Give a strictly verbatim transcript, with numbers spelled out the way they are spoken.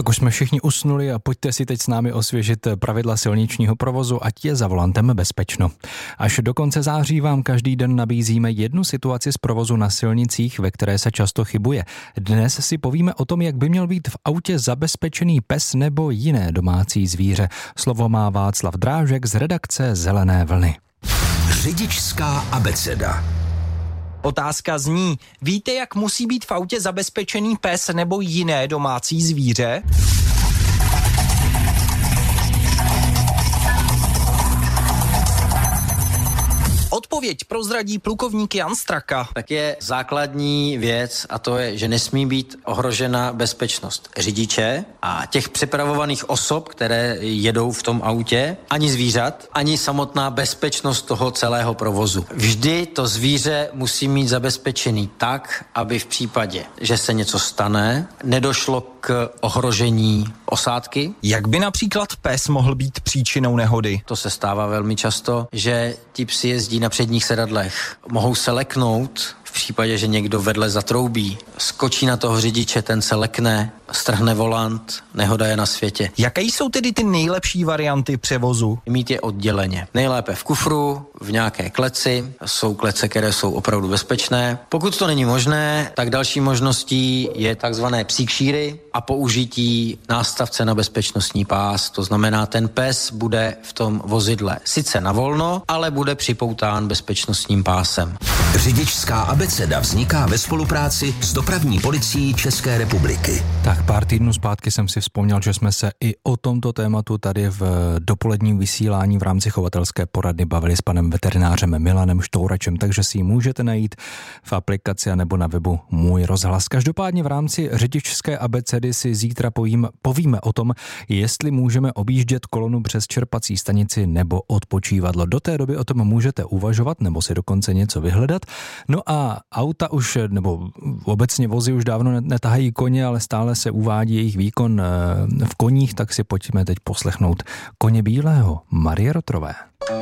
Tak už jsme všichni usnuli a pojďte si teď s námi osvěžit pravidla silničního provozu, ať je za volantem bezpečno. Až do konce září vám každý den nabízíme jednu situaci z provozu na silnicích, ve které se často chybuje. Dnes si povíme o tom, jak by měl být v autě zabezpečený pes nebo jiné domácí zvíře. Slovo má Václav Drážek z redakce Zelené vlny. Řidičská abeceda. Otázka zní, víte, jak musí být v autě zabezpečený pes nebo jiné domácí zvíře? Odpověď prozradí plukovník Jan Straka. Tak je základní věc a to je, že nesmí být ohrožena bezpečnost řidiče a těch přepravovaných osob, které jedou v tom autě, ani zvířat, ani samotná bezpečnost toho celého provozu. Vždy to zvíře musí mít zabezpečený tak, aby v případě, že se něco stane, nedošlo k ohrožení osádky. Jak by například pes mohl být příčinou nehody? To se stává velmi často, že ti psi jezdí na předních sedadlech. Mohou se leknout v případě, že někdo vedle zatroubí, skočí na toho řidiče, ten se lekne, strhne volant, nehoda je na světě. Jaké jsou tedy ty nejlepší varianty převozu? Mít je odděleně. Nejlépe v kufru, v nějaké kleci. Jsou klece, které jsou opravdu bezpečné. Pokud to není možné, tak další možností je takzvané psí kšíry a použití nástavce na bezpečnostní pás. To znamená, ten pes bude v tom vozidle sice na volno, ale bude připoután bezpečnostním pásem. Řidičská abeceda vzniká ve spolupráci s dopravní policií České republiky. Tak pár týdnů zpátky jsem si vzpomněl, že jsme se i o tomto tématu tady v dopoledním vysílání v rámci chovatelské poradny bavili s panem veterinářem Milanem Štouračem, takže si ji můžete najít v aplikaci nebo na webu Můj rozhlas. Každopádně v rámci řidičské abecedy si zítra povíme, povíme o tom, jestli můžeme objíždět kolonu přes čerpací stanici nebo odpočívadlo. Do té doby o tom můžete uvažovat nebo si dokonce něco vyhledat. No a auta už, nebo obecně vozy už dávno netahají koně, ale stále se uvádí jejich výkon v koních, tak si pojďme teď poslechnout Koně bílého Marie Rotrové.